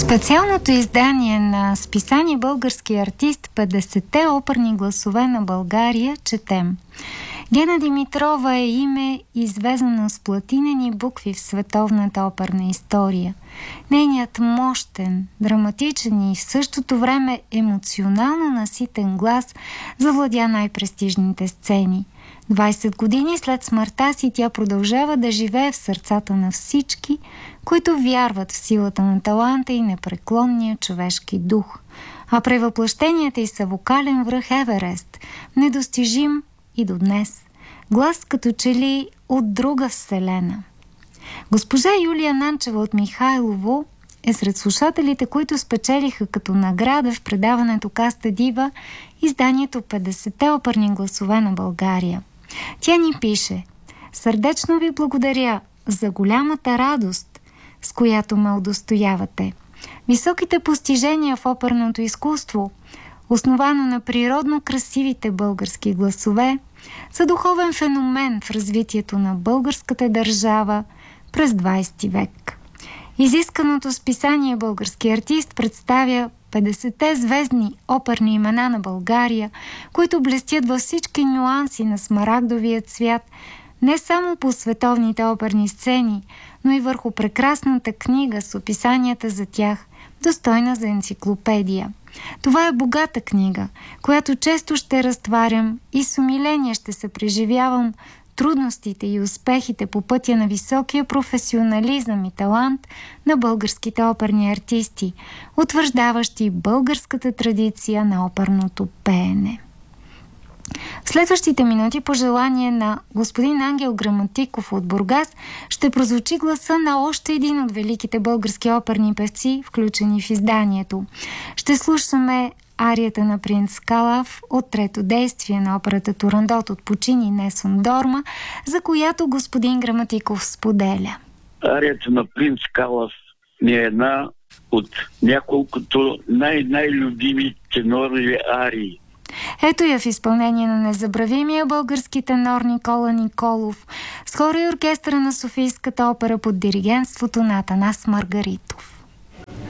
Специалното издание на списание «Български артист» 50-те оперни гласове на България четем. Гена Димитрова е име, известно с платинени букви в световната оперна история. Нейният мощен, драматичен и в същото време емоционално наситен глас завладя най-престижните сцени. 20 години след смъртта си тя продължава да живее в сърцата на всички, които вярват в силата на таланта и непреклонния човешки дух. А превъплъщенията й са вокален връх Еверест, недостижим и до днес. Глас като че ли от друга вселена. Госпожа Юлия Нанчева от Михайлово е сред слушателите, които спечелиха като награда в предаването Каста Дива изданието 50-те оперни гласове на България. Тя ни пише: „Сърдечно ви благодаря за голямата радост, с която ме удостоявате. Високите постижения в оперното изкуство, основано на природно красивите български гласове, са духовен феномен в развитието на българската държава през 20 век. Изисканото списание «Български артист» представя 50-те звездни оперни имена на България, които блестят във всички нюанси на смарагдовия цвят, не само по световните оперни сцени, но и върху прекрасната книга с описанията за тях, достойна за енциклопедия. Това е богата книга, която често ще разтварям и с умиление ще се преживявам трудностите и успехите по пътя на високия професионализъм и талант на българските оперни артисти, утвърждаващи българската традиция на оперното пеене.“ В следващите минути, по желание на господин Ангел Граматиков от Бургас, ще прозвучи гласа на още един от великите български оперни певци, включени в изданието. Ще слушаме арията на принц Калаф от трето действие на операта Турандот от Пучини Несон Дорма, за която господин Граматиков споделя. Арията на принц Калаф ми е една от няколкото най-любими тенорни арии. Ето я в изпълнение на незабравимия български тенор Никола Николов с хора и оркестъра на Софийската опера под диригентството на Атанас Маргаритов.